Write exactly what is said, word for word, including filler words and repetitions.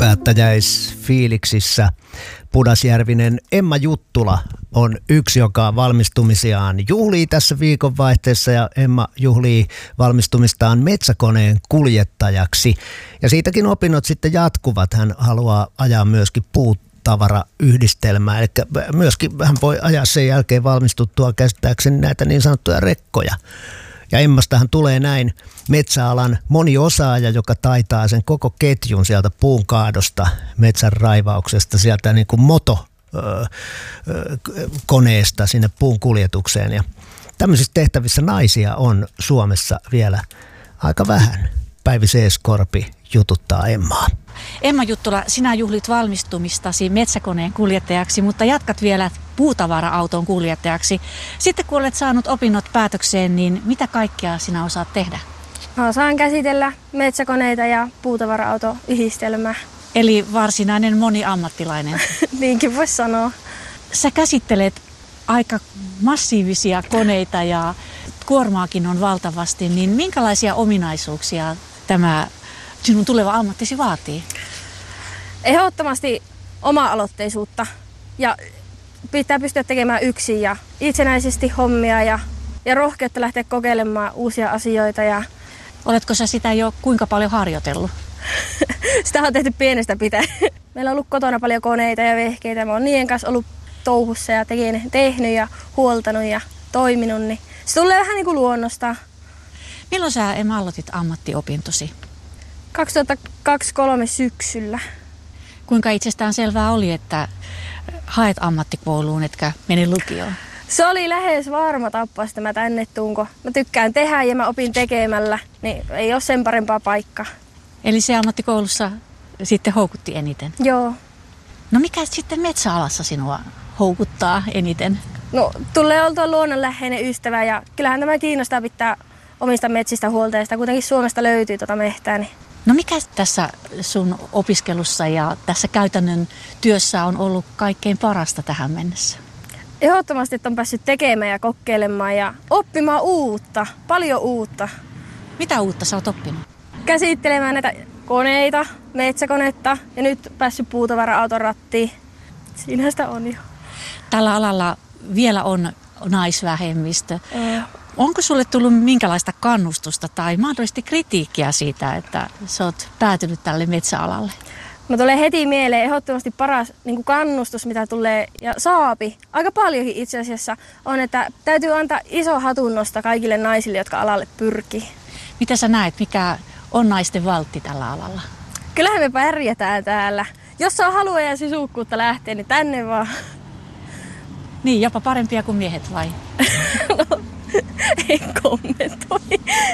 päättäjäisfiiliksissä. Pudasjärvinen Emma Juttula on yksi, joka valmistumisiaan juhlii tässä viikonvaihteessa, ja Emma juhlii valmistumistaan metsäkoneen kuljettajaksi. Ja siitäkin opinnot sitten jatkuvat. Hän haluaa ajaa myöskin puutavarayhdistelmää, eli myöskin hän voi ajaa sen jälkeen valmistuttua käsittääkseni näitä niin sanottuja rekkoja. Ja Emmastahan tulee näin metsäalan moniosaaja, joka taitaa sen koko ketjun sieltä puun kaadosta, metsän raivauksesta, sieltä niin kuin motokoneesta sinne puun kuljetukseen. Ja tämmöisissä tehtävissä naisia on Suomessa vielä aika vähän. Päivi Seeskorpi jututtaa Emmaa. Emma Juttula, sinä juhlit valmistumistasi metsäkoneen kuljettajaksi, mutta jatkat vielä puutavara-auton kuljettajaksi. Sitten kun olet saanut opinnot päätökseen, niin mitä kaikkea sinä osaat tehdä? Mä osaan käsitellä metsäkoneita ja puutavara-autoyhdistelmää. Eli varsinainen moniammattilainen. Niinkin voisi sanoa. Sä käsittelet aika massiivisia koneita ja kuormaakin on valtavasti, niin minkälaisia ominaisuuksia tämä sinun tuleva ammattisi vaatii? Ehdottomasti oma-aloitteisuutta ja pitää pystyä tekemään yksin ja itsenäisesti hommia ja, ja rohkeutta lähteä kokeilemaan uusia asioita. Ja oletko sä sitä jo kuinka paljon harjoitellut? Sitä on tehty pienestä pitäen. Meillä on ollut kotona paljon koneita ja vehkeitä. Mä oon niiden kanssa ollut touhussa ja tehnyt ja huoltanut ja toiminut. Niin se tulee vähän niin kuin luonnosta. Milloin sä, Emma, aloitit ammattiopintosi? kaksituhattakaksikymmentäkolme syksyllä. Kuinka itsestään selvää oli, että haet ammattikouluun, etkä mene lukioon? Se oli lähes varma tapaus, että mä tänne tuunko. Mä tykkään tehdä ja mä opin tekemällä, niin ei ole sen parempaa paikkaa. Eli se ammattikoulussa sitten houkutti eniten? Joo. No mikä sitten metsäalassa sinua houkuttaa eniten? No tulee oltua luonnonläheinen ystävä ja kyllähän tämä kiinnostaa pitää omista metsistä huolta ja sitä kuitenkin Suomesta löytyy tuota mehtää. Niin. No mikä tässä sun opiskelussa ja tässä käytännön työssä on ollut kaikkein parasta tähän mennessä? Ehdottomasti, että on päässyt tekemään ja kokeilemaan ja oppimaan uutta, paljon uutta. Mitä uutta sä oot oppinut? Käsittelemään näitä koneita, metsäkonetta ja nyt päässyt puutavara-auton rattiin. Siinähän sitä on jo. Tällä alalla vielä on naisvähemmistö. Mm. Onko sulle tullut minkälaista kannustusta tai mahdollisesti kritiikkiä siitä, että sä oot päätynyt tälle metsäalalle? No tulee heti mieleen ehdottomasti paras niin kuin kannustus, mitä tulee ja saapi. Aika paljonkin itse asiassa on, että täytyy antaa iso hatunnosta kaikille naisille, jotka alalle pyrkii. Mitä sä näet, mikä on naisten valtti tällä alalla? Kyllähän me pärjätään täällä. Jos on halua ja sisukkuutta lähteä, niin tänne vaan. Niin, jopa parempia kuin miehet vai? No, en kommentoi.